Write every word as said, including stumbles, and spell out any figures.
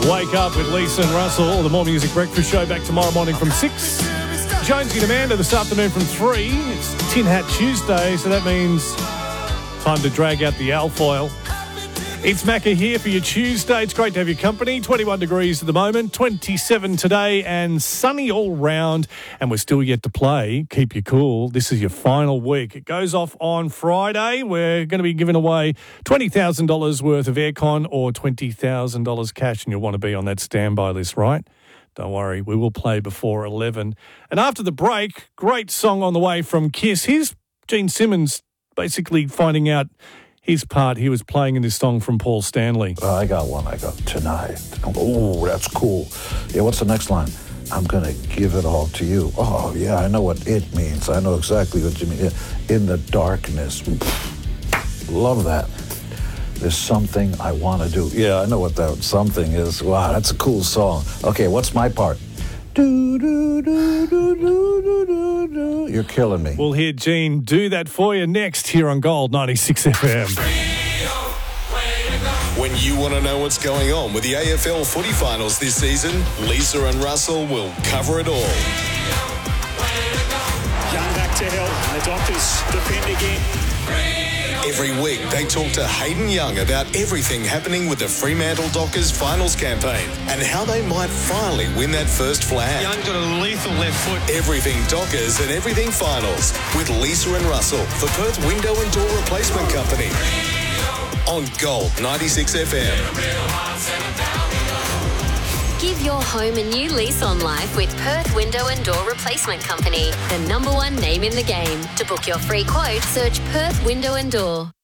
Wake Up with Lisa and Russell, the More Music Breakfast Show, back tomorrow morning from six. Jonesy and Amanda this afternoon from three. It's Tin Hat Tuesday, so that means time to drag out the alfoil. It's Macca here for your Tuesday. It's great to have your company. twenty-one degrees at the moment, twenty-seven today, and sunny all round. And we're still yet to play Keep You Cool. This is your final week. It goes off on Friday. We're going to be giving away twenty thousand dollars worth of aircon or twenty thousand dollars cash, and you'll want to be on that standby list, right? Don't worry, we will play before eleven. And after the break, great song on the way from Kiss. Here's Gene Simmons basically finding out his part. He was playing in this song from Paul Stanley. Uh, I got one. I got Tonight. Oh, that's cool. Yeah, what's the next line? I'm going to give it all to you. Oh, yeah, I know what it means. I know exactly what you mean. Yeah. In the darkness. Love that. There's something I want to do. Yeah, I know what that something is. Wow, that's a cool song. Okay, what's my part? Do, do, do, do, do, do, do, do. You're killing me. We'll hear Gene do that for you next here on Gold ninety-six F M. When you want to know what's going on with the A F L footy finals this season, Lisa and Russell will cover it all. Young back to help. The Dockers defend again. Every week, they talk to Hayden Young about everything happening with the Fremantle Dockers finals campaign and how they might finally win that first flag. Young's got a lethal left foot. Everything Dockers and everything finals with Lisa and Russell for Perth Window and Door Replacement Company on Gold ninety-six F M. Give your home a new lease on life with Perth Window and Door Replacement Company, the number one name in the game. To book your free quote, search Perth Window and Door.